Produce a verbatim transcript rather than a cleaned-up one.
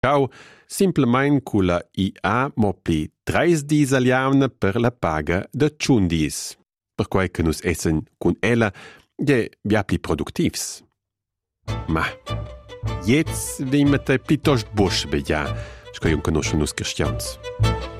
Ciao, simplement con la I A mo pli treis dis aliauna per la paga de tschundis. Per quai che nus essen con ella, je bia pli produktivs. Ma, jetzt vimmet ei plitost busch beja, sco iun conosce nus cristians.